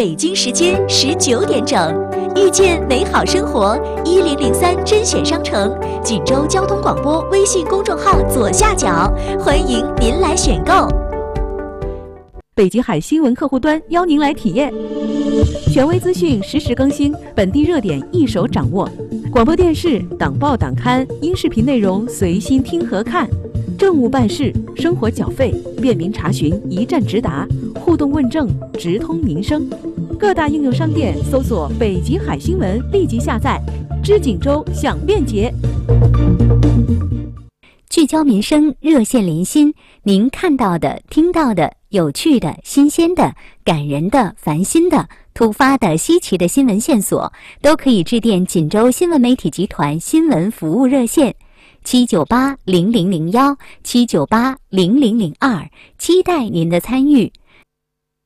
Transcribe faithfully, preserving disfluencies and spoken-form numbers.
北京时间十九点整，遇见美好生活，一零零三甄选商城，锦州交通广播微信公众号左下角，欢迎您来选购。 北极海新闻客户端邀您来体验，权威资讯实时更新，本地热点一手掌握，广播电视、党报党刊、音视频内容随心听和看，政务办事、生活缴费、便民查询一站直达，互动问政直通民生。各大应用商店搜索北极海新闻，立即下载，知锦州享便捷。 聚焦民生，热线连心，您看到的、听到的、有趣的、新鲜的、感人的、烦心的、突发的、稀奇的新闻线索，都可以致电锦州新闻媒体集团新闻服务热线七九八零零零幺七九八零零零二，期待您的参与。